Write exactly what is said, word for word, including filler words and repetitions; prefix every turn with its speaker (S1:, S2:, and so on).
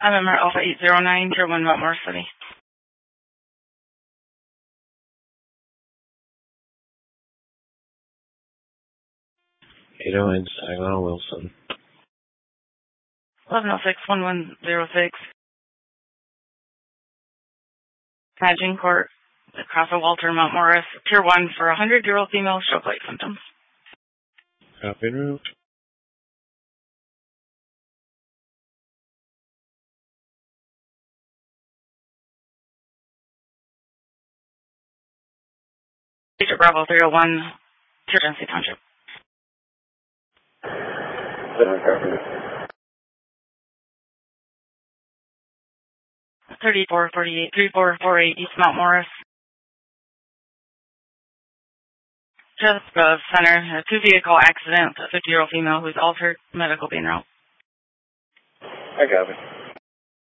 S1: I'm Emma Alpha eight zero nine, Tier one, Mount Morris City.
S2: eight oh nine, Saginaw, Wilson.
S1: eleven oh six, one one zero six. Cadging Court, across of Walter, Mount Morris, Tier one for a hundred-year-old female, stroke like symptoms.
S2: Copy en route.
S1: Agent Bravo three oh one, Tier Genesee Township. thirty-four forty-eight, thirty-four forty-eight East Mount Morris. Just above center, a two-vehicle accident, a fifty-year-old female who's altered, medical being route.
S2: I got it.